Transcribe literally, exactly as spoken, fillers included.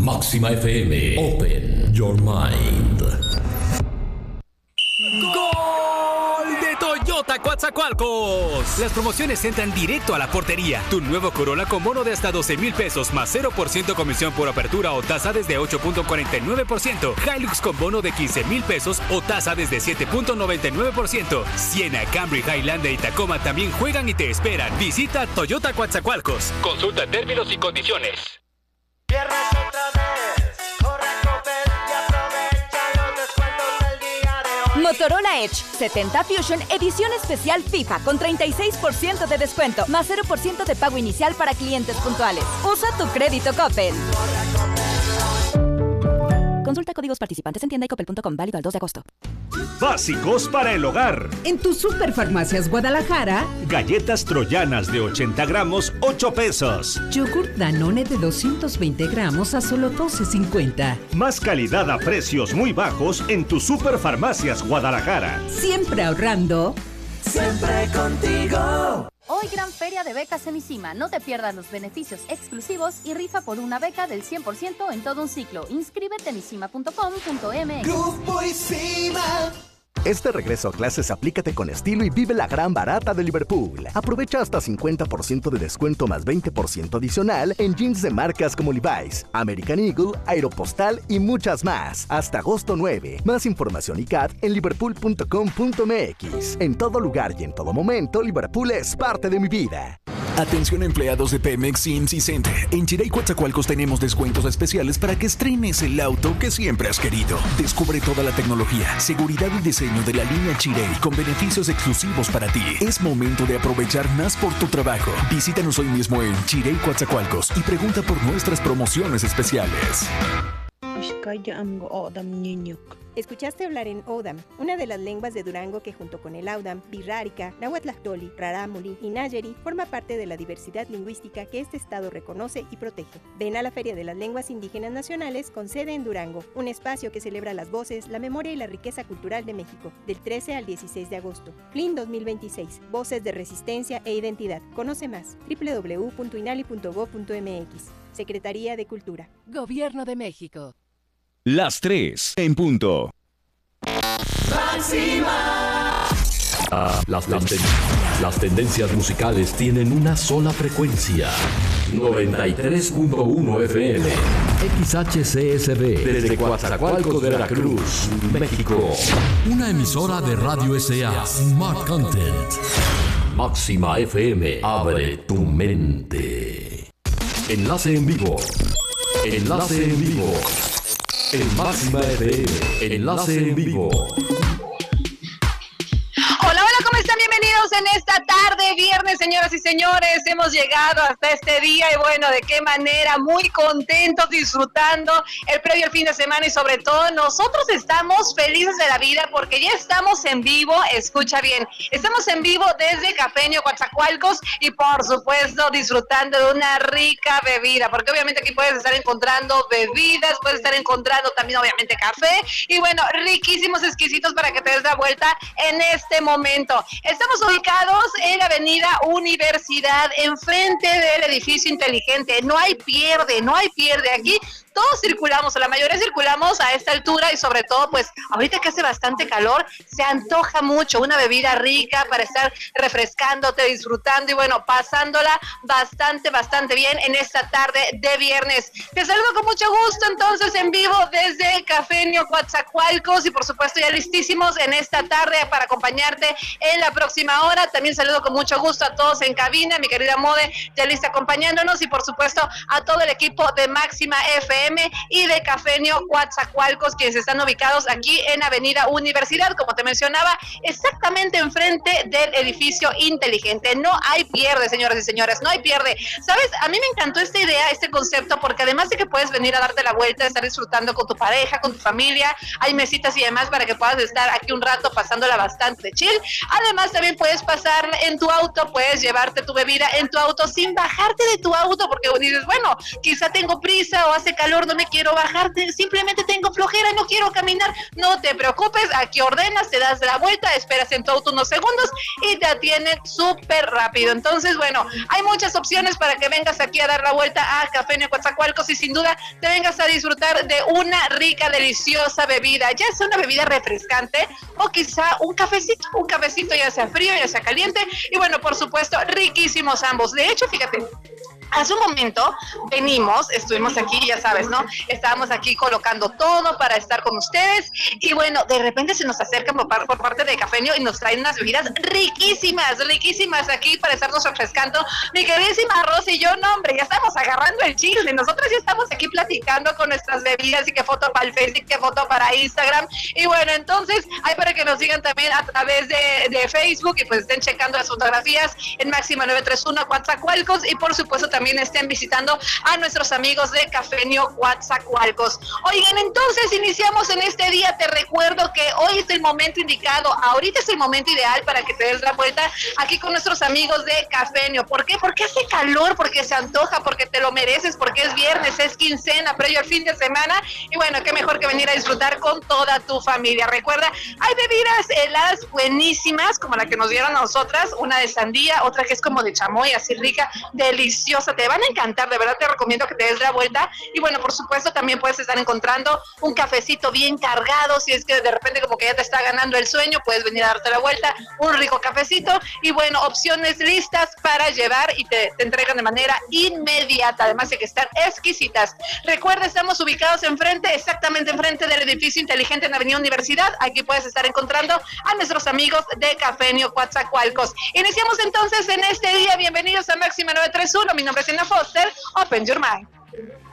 Máxima F M. Open your mind. ¡Gol de Toyota Coatzacoalcos! Las promociones entran directo a la portería. Tu nuevo Corolla con bono de hasta doce mil pesos más cero por ciento comisión por apertura o tasa desde ocho punto cuarenta y nueve por ciento. Hilux con bono de quince mil pesos o tasa desde siete punto noventa y nueve por ciento. Siena, Camry, Highlander y Tacoma también juegan y te esperan. Visita Toyota Coatzacoalcos. Consulta términos y condiciones. Viernes otra vez, corre a Coppel y aprovecha los descuentos del día de hoy. Motorola Edge setenta Fusion edición especial FIFA con treinta y seis por ciento de descuento más cero por ciento de pago inicial para clientes puntuales. Usa tu crédito Coppel. Consulta códigos participantes en tienda y coppel punto com, válido al dos de agosto. Básicos para el hogar. En tu Superfarmacias Guadalajara, galletas troyanas de ochenta gramos, ocho pesos. Yogurt Danone de doscientos veinte gramos a solo doce cincuenta. Más calidad a precios muy bajos en tu Superfarmacias Guadalajara. Siempre ahorrando. Siempre contigo. Hoy gran feria de becas en ICIMA. No te pierdas los beneficios exclusivos y rifa por una beca del cien por ciento en todo un ciclo. Inscríbete en isima punto com punto m x. Grupo ICIMA. Este regreso a clases aplícate con estilo y vive la gran barata de Liverpool. Aprovecha hasta cincuenta por ciento de descuento más veinte por ciento adicional en jeans de marcas como Levi's, American Eagle, Aeropostal y muchas más. Hasta agosto nueve. Más información y C A D en liverpool punto com punto m x. En todo lugar y en todo momento, Liverpool es parte de mi vida. Atención empleados de Pemex, I M S S y Cente. En Chirey Coatzacoalcos tenemos descuentos especiales para que estrenes el auto que siempre has querido. Descubre toda la tecnología, seguridad y diseño de la línea Chirey con beneficios exclusivos para ti. Es momento de aprovechar más por tu trabajo. Visítanos hoy mismo en Chirey Coatzacoalcos y pregunta por nuestras promociones especiales. Escuchaste hablar en Odam, una de las lenguas de Durango que junto con el Audam, Birrárica, Nahuatlactoli, Rarámuri y Nayeri forma parte de la diversidad lingüística que este estado reconoce y protege. Ven a la Feria de las Lenguas Indígenas Nacionales con sede en Durango, un espacio que celebra las voces, la memoria y la riqueza cultural de México, del trece al dieciséis de agosto. F L I N dos mil veintiséis, Voces de Resistencia e Identidad. Conoce más, doble u doble u doble u punto inali punto gob punto m x. Secretaría de Cultura. Gobierno de México. Las tres en punto. Máxima. Ah, las, las, ten- las tendencias musicales tienen una sola frecuencia. noventa y tres punto uno F M. X H C S B. Desde Coatzacoalcos de Veracruz, México. Una emisora de Radio S A. Smart Content. Máxima F M. Abre tu mente. Enlace en vivo. Enlace en vivo. En Máxima F M. Enlace en vivo. Hola, hola, ¿cómo están? Bienvenidos en esta tarde, viernes, señoras y señores. Hemos llegado hasta este día y bueno, ¿de qué manera? Muy contentos, disfrutando el previo al fin de semana y sobre todo nosotros estamos felices de la vida porque ya estamos en vivo, escucha bien, estamos en vivo desde Cafeño Coatzacoalcos y por supuesto disfrutando de una rica bebida, porque obviamente aquí puedes estar encontrando bebidas, puedes estar encontrando también obviamente café y bueno, riquísimos, exquisitos para que te des la vuelta en este momento. Estamos ubicados en la avenida Universidad, enfrente del edificio inteligente. No hay pierde, no hay pierde. Aquí todos circulamos, o la mayoría circulamos a esta altura y sobre todo, pues, ahorita que hace bastante calor, se antoja mucho una bebida rica para estar refrescándote, disfrutando y bueno, pasándola bastante, bastante bien en esta tarde de viernes. Te saludo con mucho gusto entonces en vivo desde Cafeño Coatzacoalcos y por supuesto ya listísimos en esta tarde para acompañarte en la próxima hora. También saludo con mucho gusto a todos en cabina, mi querida Mode ya lista acompañándonos y por supuesto a todo el equipo de Máxima F M y de Cafeño Coatzacoalcos, quienes están ubicados aquí en Avenida Universidad, como te mencionaba, exactamente enfrente del edificio inteligente. No hay pierde, señoras y señores, no hay pierde. ¿Sabes? A mí me encantó esta idea, este concepto, porque además de que puedes venir a darte la vuelta, estar disfrutando con tu pareja, con tu familia, hay mesitas y demás para que puedas estar aquí un rato pasándola bastante chill. Además, también puedes pasar en tu auto, puedes llevarte tu bebida en tu auto sin bajarte de tu auto, porque dices, bueno, quizá tengo prisa o hace calor calor, no me quiero bajar, simplemente tengo flojera, no quiero caminar. No te preocupes, aquí ordenas, te das la vuelta, esperas en tu auto unos segundos y te atienden súper rápido. Entonces, bueno, hay muchas opciones para que vengas aquí a dar la vuelta a Cafenio Coatzacoalcos y sin duda te vengas a disfrutar de una rica, deliciosa bebida, ya sea una bebida refrescante o quizá un cafecito, un cafecito ya sea frío, ya sea caliente, y bueno, por supuesto, riquísimos ambos. De hecho, fíjate, hace un momento venimos, estuvimos aquí, ya sabes, ¿no? Estábamos aquí colocando todo para estar con ustedes y bueno, de repente se nos acercan por, par, por parte de Cafenio y nos traen unas bebidas riquísimas, riquísimas aquí para estarnos refrescando. Mi queridísima Rosy y yo, no hombre, ya estamos agarrando el chisme, nosotros ya estamos aquí platicando con nuestras bebidas y qué foto para el Facebook, qué foto para Instagram. Y bueno, entonces hay para que nos sigan también a través de, de Facebook y pues estén checando las fotografías en Máxima nueve tres uno Coatzacoalcos y por supuesto también también estén visitando a nuestros amigos de Cafenio Coatzacoalcos. Oigan, entonces iniciamos en este día. Te recuerdo que hoy es el momento indicado, ahorita es el momento ideal para que te des la vuelta aquí con nuestros amigos de Cafenio. ¿Por qué? Porque hace calor, porque se antoja, porque te lo mereces, porque es viernes, es quincena, previo al fin de semana. Y bueno, qué mejor que venir a disfrutar con toda tu familia. Recuerda, hay bebidas heladas buenísimas, como la que nos dieron a nosotras, una de sandía, otra que es como de chamoy, así rica, deliciosa. Te van a encantar, de verdad te recomiendo que te des la vuelta. Y bueno, por supuesto también puedes estar encontrando un cafecito bien cargado, si es que de repente como que ya te está ganando el sueño, puedes venir a darte la vuelta, un rico cafecito y bueno, opciones listas para llevar y te, te entregan de manera inmediata, además de que están exquisitas. Recuerda, estamos ubicados enfrente, exactamente enfrente del edificio inteligente en Avenida Universidad. Aquí puedes estar encontrando a nuestros amigos de Cafenio Coatzacoalcos. Iniciamos entonces en este día. Bienvenidos a Máxima nueve tres uno. Mi nombre es Ina Foster. Open your mind.